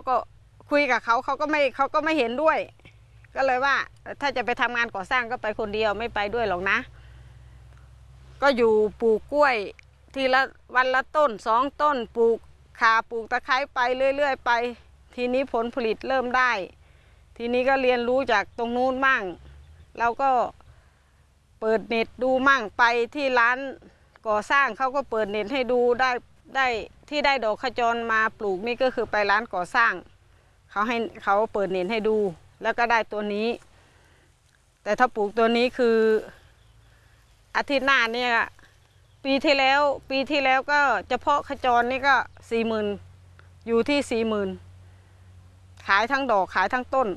ก็คุยกับเขาก็ไม่เห็นด้วยก็เลยว่าถ้าจะไปทำงานก่อสร้างก็ไปคนเดียวไม่ไปด้วยหรอกนะก็อยู่ปลูกกล้วยทีละวันละต้น2 ต้นปลูกข่าปลูกตะไคร้ไปเรื่อยๆไปทีนี้ผลผลิตเริ่มได้ทีนี้ก็เรียนรู้จากตรงนู้นมั่งเราก็เปิดเน็ตดูมั่งไปที่ร้านก่อสร้างเขาก็เปิดเน็ตให้ดูได้ที่ได้ดอกขจรมาปลูกนี่ก็คือไปร้านก่อสร้างเขาเปิดเน็ตให้ดูแล้วก็ได้ตัวนี้แต่ถ้าปลูกตัวนี้คืออาทิตย์หน้าเนี่ยปีที่แล้วก็เฉพาะขจรนี่ก็40,000อยู่ที่40,000ขายทั้งดอกขายทั้งต้น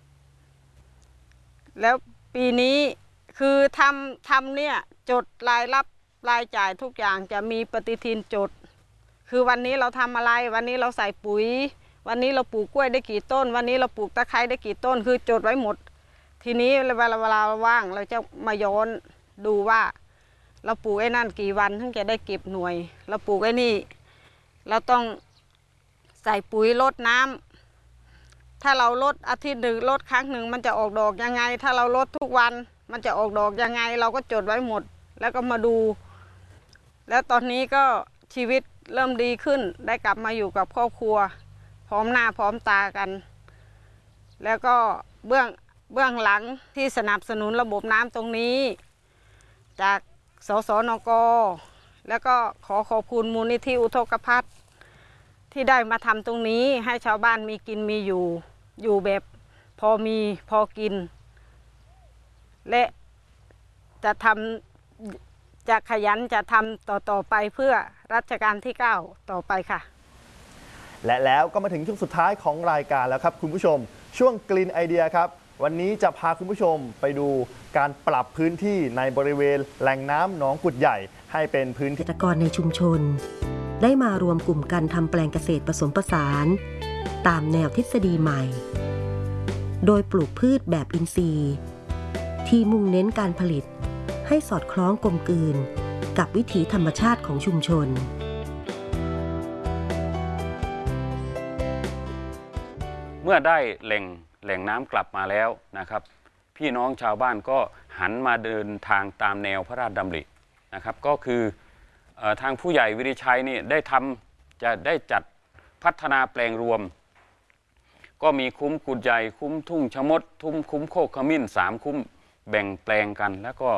แล้วปีนี้คือทำเนี่ยจดรายรับรายจ่ายทุกอย่างจะมีปฏิทินจดคือวันนี้เราทำอะไรวันนี้เราใส่ปุ๋ยวันนี้เราปลูกกล้วยได้กี่ต้นวันนี้เราปลูกตะไคร้ได้กี่ต้นคือจดไว้หมดทีนี้เวลาว่างเราจะมาย้อนดูว่าเราปลูกไอ้นั่นกี่วันถึงจะได้เก็บหน่วยเราปลูกไอ้นี่เราต้องใส่ปุ๋ยรดน้ำถ้าเราลดอาทิตย์หนึ่งลดครั้งหนึ่งมันจะออกดอกยังไงถ้าเราลดทุกวันมันจะออกดอกยังไงเราก็จดไว้หมดแล้วก็มาดูแล้วตอนนี้ก็ชีวิตเริ่มดีขึ้นได้กลับมาอยู่กับครอบครัวพร้อมหน้าพร้อมตากันแล้วก็เบื้องหลังที่สนับสนุนระบบน้ำตรงนี้จากสสนก.แล้วก็ขอบคุณมูลนิธิอุทกภัทรที่ได้มาทำตรงนี้ให้ชาวบ้านมีกินมีอยู่แบบพอมีพอกินและจะขยันจะทำต่อไปเพื่อรัชกาลที่9ต่อไปค่ะและแล้วก็มาถึงช่วงสุดท้ายของรายการแล้วครับคุณผู้ชมช่วงกลิ่นไอเดียครับวันนี้จะพาคุณผู้ชมไปดูการปรับพื้นที่ในบริเวณแหล่งน้ำหนองกุดใหญ่ให้เป็นพื้นที่เกษตรกรในชุมชนได้มารวมกลุ่มกันทำแปลงเกษตรผสมผสานตามแนวทฤษฎีใหม่โดยปลูกพืชแบบอินทรีย์ที่มุ่งเน้นการผลิตให้สอดคล้องกลมกลืนกับวิถีธรรมชาติของชุมชนเมื่อได้แหล่งน้ำกลับมาแล้วนะครับพี่น้องชาวบ้านก็หันมาเดินทางตามแนวพระราชดำรินะครับก็คือทางผู้ใหญ่วิริชัยนี่จะได้จัดพัฒนาแปลงรวมก็มีคุ้มกุดใหญ่คุ้มทุ่งชะมดคุ้มโคกขมิ้น3 คุ้มแบ่งแปลงกันแล้วก็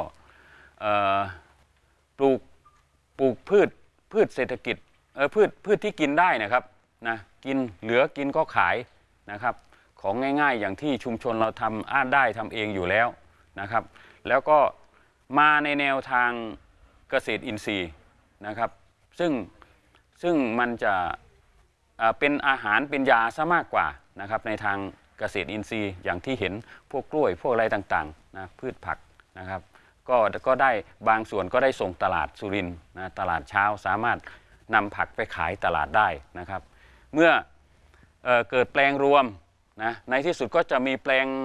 ปลูกพืชเศรษฐกิจพืชที่กินได้นะครับนะกินเหลือกินก็ขายนะครับของง่ายๆอย่างที่ชุมชนเราทำได้ทำเองอยู่แล้วนะครับแล้วก็มาในแนวทางเกษตรอินทรีย์นะครับซึ่งมันจะเป็นอาหารเป็นยาซะมากกว่านะครับในทางเกษตรอินทรีย์อย่างที่เห็นพวกกล้วยพวกอะไรต่างๆนะพืชผักนะครับก็ได้บางส่วนก็ได้ส่งตลาดสุรินทร์นะตลาดเช้าสามารถนำผักไปขายตลาดได้นะครับเมื่อเกิดแปลงรวมนะในที่สุดก็จะมีแปลง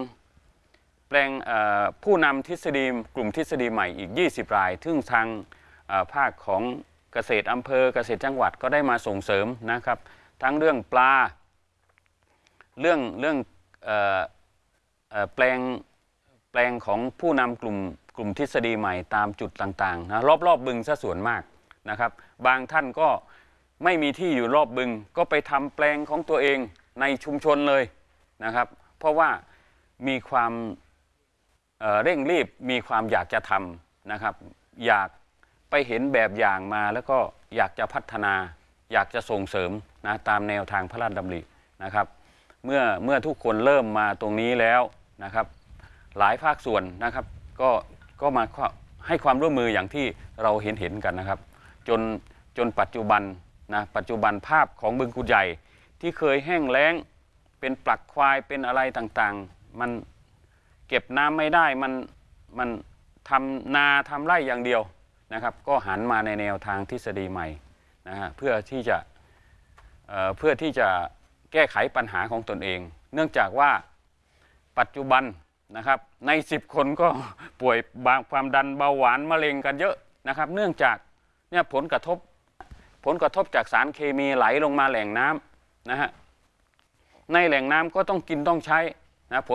ผู้นำทฤษฎีกลุ่มทฤษฎีใหม่อีก20 รายซึ่งทางภาคของเกษตรอำเภอเกษตรจังหวัดก็ได้มาส่งเสริมนะครับทั้งเรื่องปลาเรื่องแปลงของผู้นำกลุ่มทฤษฎีใหม่ตามจุดต่างๆนะรอบบึงซะส่วนมากนะครับบางท่านก็ไม่มีที่อยู่รอบบึงก็ไปทำแปลงของตัวเองในชุมชนเลยนะครับเพราะว่ามีความเร่งรีบมีความอยากจะทำนะครับอยากไปเห็นแบบอย่างมาแล้วก็อยากจะพัฒนาอยากจะส่งเสริมนะตามแนวทางพระราชดำรินะครับเมื่อทุกคนเริ่มมาตรงนี้แล้วนะครับหลายภาคส่วนนะครับก็มาให้ความร่วมมืออย่างที่เราเห็นกันนะครับจนปัจจุบันภาพของบึงกุดใหญ่ที่เคยแห้งแล้งเป็นปลักควายเป็นอะไรต่างๆมันเก็บน้ำไม่ได้มันทำนาทำไร่อย่างเดียวนะครับก็หันมาในแนวทางทฤษฎีใหม่นะฮะเพื่อที่จะแก้ไขปัญหาของตนเองเนื่องจากว่าปัจจุบันนะครับใน10 คนก็ป่วยความดันเบาหวานมะเร็งกันเยอะนะครับเนื่องจากเนี่ยผลกระทบจากสารเคมีไหลลงมาแหล่งน้ำนะฮะในแหล่งน้ำก็ต้องกินต้องใช้